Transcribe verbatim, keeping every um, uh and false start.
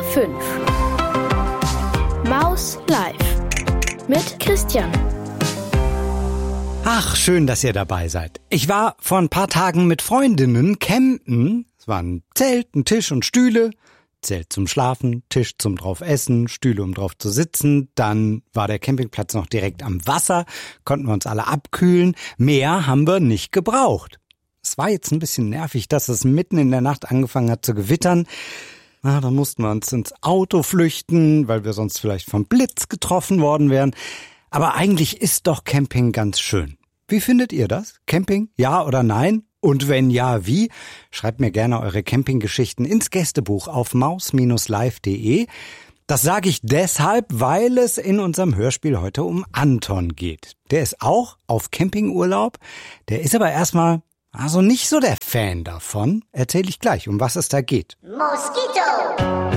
fünf. Maus live mit Christian. Ach, schön, dass ihr dabei seid. Ich war vor ein paar Tagen mit Freundinnen campen. Es waren ein Zelt, ein Tisch und Stühle. Zelt zum Schlafen, Tisch zum drauf essen, Stühle um drauf zu sitzen. Dann war der Campingplatz noch direkt am Wasser, konnten wir uns alle abkühlen. Mehr haben wir nicht gebraucht. Es war jetzt ein bisschen nervig, dass es mitten in der Nacht angefangen hat zu gewittern. Na, da mussten wir uns ins Auto flüchten, weil wir sonst vielleicht vom Blitz getroffen worden wären. Aber eigentlich ist doch Camping ganz schön. Wie findet ihr das? Camping? Ja oder nein? Und wenn ja, wie? Schreibt mir gerne eure Campinggeschichten ins Gästebuch auf maus live punkt de. Das sage ich deshalb, weil es in unserem Hörspiel heute um Anton geht. Der ist auch auf Campingurlaub. Der ist aber erstmal also nicht so der Fan davon. Erzähle ich gleich, um was es da geht. Moskito!